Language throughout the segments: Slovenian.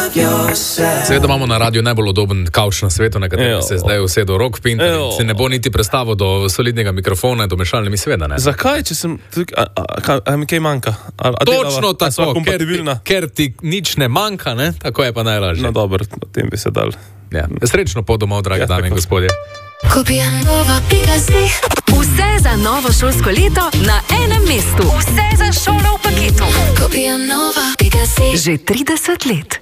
Seveda imamo na radiju najbolj udoben kavč na svetu, na katerem se zdaj usedel Rok Pintar. Se ne bo niti predstavil do solidnega mikrofona, do mešalnimi sveda, ne? Zakaj, če sem... mi kaj manjka? Točno tako, ker ti nič ne manjka, ne? Tako je pa najlažje. No dobro, o tem bi se dal. Ja. Srečno pot domov, dragi dame in gospodje. Vse za novo šolsko leto na enem mestu. Vse za šolo v paketu. Že 30 let.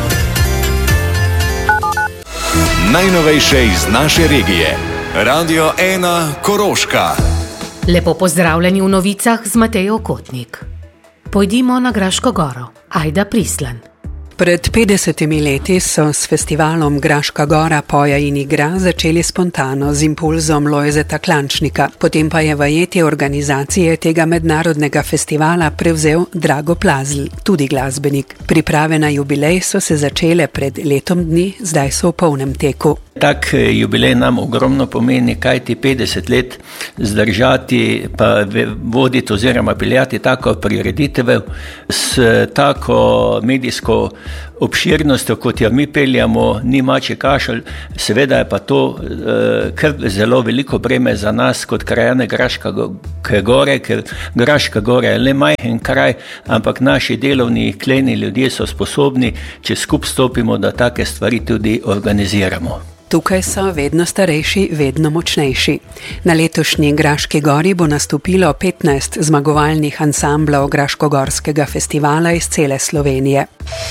Najnovejše iz naše regije. Radio 1 Koroška. Lepo pozdravljeni v novicah z Matejo Kotnik. Pojdimo na Graško goro. Ajda Prislan. Pred 50 leti so s festivalom Graška gora poja in igra začeli spontano z impulzom Lojzeta Klančnika. Potem pa je vajetje organizacije tega mednarodnega festivala prevzel Drago Plazl, tudi glasbenik. Priprave na jubilej so se začele pred letom dni, zdaj so v polnem teku. Tak jubilej nam ogromno pomeni, kajti 50 let zdržati, pa voditi oziroma peljati tako prireditev s tako medijsko obširnostjo, kot jo mi peljamo, ni mačji kašelj. Seveda je pa to kar zelo veliko breme za nas kot krajane Graške gore, ker Graška gora je le majhen kraj, ampak naši delovni kleni ljudje so sposobni, če skupaj stopimo, da take stvari tudi organiziramo. Tukaj so vedno starejši, vedno močnejši. Na letošnji Graški gori bo nastopilo 15 zmagovalnih ansamblov Graškogorskega festivala iz cele Slovenije.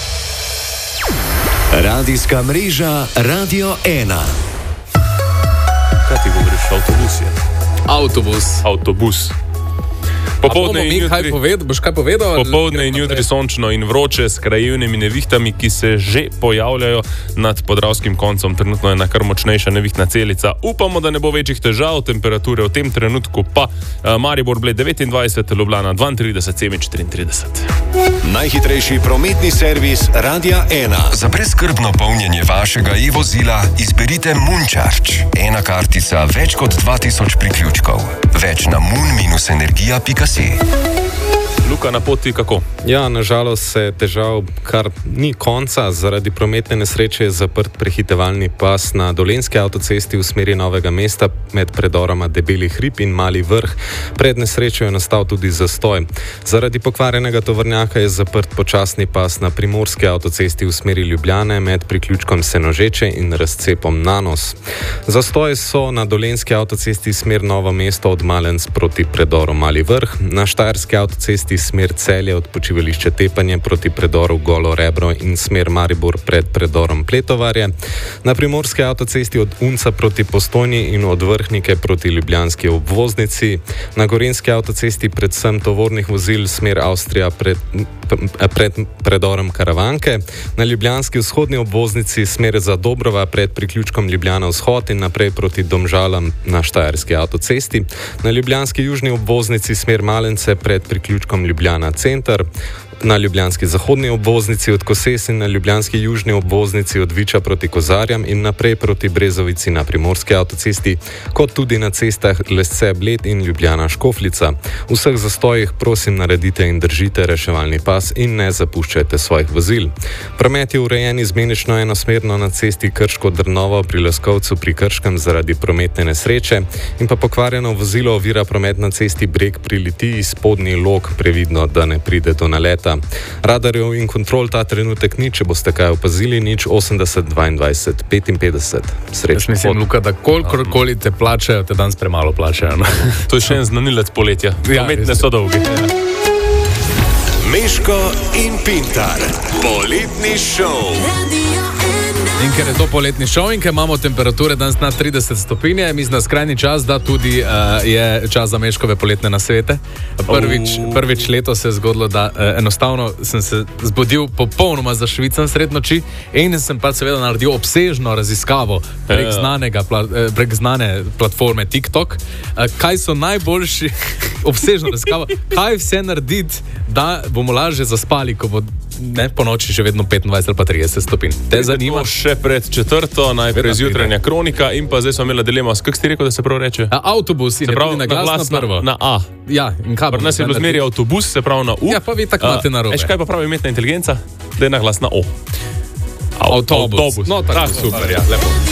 Radijska mreža Radio 1. Kaj ti govoriš, Autobus. Boš kaj povedal? Popoldne in jutri sončno in vroče s krajevnimi nevihtami, ki se že pojavljajo nad podravskim koncem. Trenutno je ena kar močnejša nevihtna celica. Upamo, da ne bo večjih težav. Temperature v tem trenutku pa Maribor Bled 29, Ljubljana 32, Semič 33. Najhitrejši prometni servis Radia 1. Za brezskrbno polnjenje vašega e-vozila izberite Moon-Charge. Ena kartica, več kot 2000 priključkov. Več na moon-energija.si. Luka, na poti kako? Ja, nažalost se težav kar ni konca. Zaradi prometne nesreče je zaprt prehitevalni pas na Dolenjski avtocesti v smeri Novega mesta med predoroma Debeli hrib in Mali vrh. Pred nesrečo je nastal tudi zastoj. Zaradi pokvarjenega tovornjaka je zaprt počasni pas na Primorski avtocesti v smeri Ljubljane med priključkom Senožeče in razcepom Nanos. Zastoj so na Dolenjski avtocesti smer Novo mesto od Malenc proti predoru Mali vrh, na Štajerski avtocesti smer Celje od počivališča Tepanje proti predoru Golo Rebro in smer Maribor pred predorom Pletovarje, na Primorski avtocesti od Unca proti Postojni in od Vrhnike proti ljubljanski obvoznici, na Gorenjski avtocesti predvsem tovornih vozil smer Avstrija pred predorom Karavanke, na ljubljanski vzhodni obvoznici smer za Dobrova pred priključkom Ljubljana vzhod in naprej proti Domžalam na Štajerski avtocesti, na ljubljanski južni obvoznici smer Malence pred priključkom Ljubljana center, na ljubljanski zahodni obvoznici od Koses in na ljubljanski južni obvoznici od Viča proti Kozarjam in naprej proti Brezovici na Primorski avtocesti, kot tudi na cestah Lesce Bled in Ljubljana Škofljica. V vseh zastojih prosim naredite in držite reševalni pas in ne zapuščajte svojih vozil. Promet je urejen izmenično enosmerno na cesti Krško-Drnovo pri Leskovcu pri Krškem zaradi prometne nesreče in pa pokvarjeno vozilo ovira promet na cesti Breg pri Litiji, spodnji lok, previdno, da ne pride do naleta. Radarjev in kontrol ta trenutek ni, če boste kaj opazili, nič 80 22 55. Srečno. Mislim, Luka, da kolikorkoli te plačajo, te danes premalo plačajo. No? To je še en znanilec poletja. Prometne so dolge. Meško in Pintar. Poletni šov. In ker je to poletni šov in ker imamo temperature danes na 30 stopinje, mislim, da skrajni čas, da tudi je čas za Meškove poletne nasvete. Prvič leto se je zgodilo, da enostavno sem se zbudil popolnoma zašvican sred noči in sem pa seveda naredil obsežno raziskavo prek znane platforme TikTok, kaj so najboljši obsežno raziskavo, kaj vse narediti, da bomo lažje zaspali, ko bo po noči še vedno 25 ali pa 30 stopinj. Te zanima? Še pred četrto, najprej zjutranja kronika in pa zdaj smo imeli dilemo, kako ste rekel, da se prav reče? Avtobus in je tudi na glas na prvo. Na A. Ja, in kaj? Pri nas je bilo zmeri avtobus, se pravi na U. Ja, pa vi tako imate narobe. Kaj pa pravi umetna inteligenca? Da je na glas na O. Avtobus. No, tako super, ja, lepo.